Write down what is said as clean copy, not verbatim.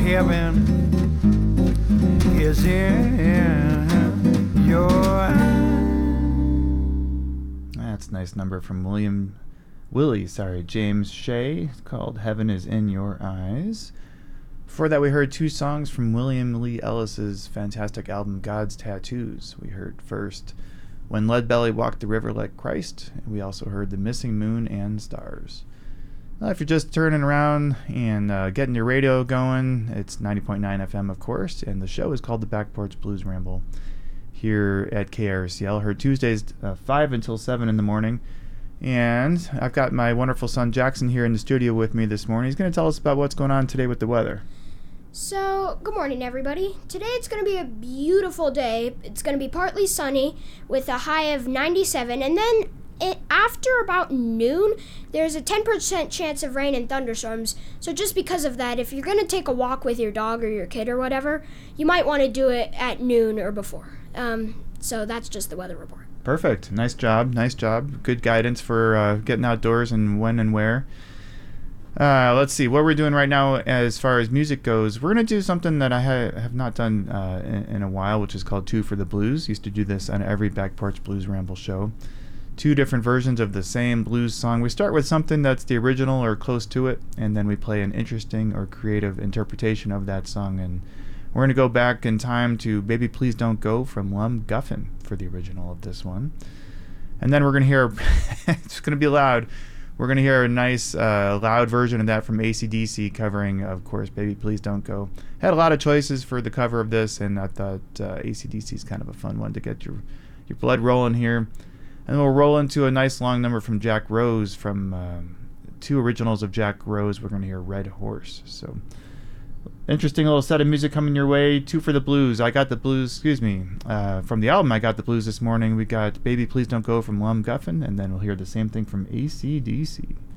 heaven is in your eyes. That's a nice number from James Shea. It's called Heaven is in Your Eyes. Before that, we heard two songs from William Lee Ellis's fantastic album God's Tattoos. We heard first When Lead Belly Walked the River Like Christ, and we also heard The Missing Moon and Stars. If you're just turning around and getting your radio going, it's 90.9 FM, of course, and the show is called The Back Porch Blues Ramble here at KRCL. Heard Tuesdays 5 until 7 in the morning. And I've got my wonderful son Jackson here in the studio with me this morning. He's going to tell us about what's going on today with the weather. So, good morning, everybody. Today it's going to be a beautiful day. It's going to be partly sunny with a high of 97, and then after about noon, there's a 10% chance of rain and thunderstorms. So just because of that, if you're going to take a walk with your dog or your kid or whatever, you might want to do it at noon or before. So that's just the weather report. Perfect. Nice job. Good guidance for getting outdoors and when and where. Let's see what we're doing right now as far as music goes. We're going to do something that I have not done in a while, which is called Two for the Blues. Used to do this on every Back Porch Blues Ramble show. Two different versions of the same blues song. We start with something that's the original or close to it, and then we play an interesting or creative interpretation of that song. And we're going to go back in time to Baby Please Don't Go from Lum Guffin for the original of this one. And then we're going to hear, it's going to be loud, we're going to hear a nice loud version of that from AC/DC covering, of course, Baby Please Don't Go. Had a lot of choices for the cover of this, and I thought AC/DC is kind of a fun one to get your blood rolling here. And then we'll roll into a nice long number from Jack Rose, from two originals of Jack Rose. We're going to hear Red Horse. So, interesting little set of music coming your way. Two for the Blues. From the album I Got the Blues this morning, we got Baby Please Don't Go from Lum Guffin, and then we'll hear the same thing from AC/DC.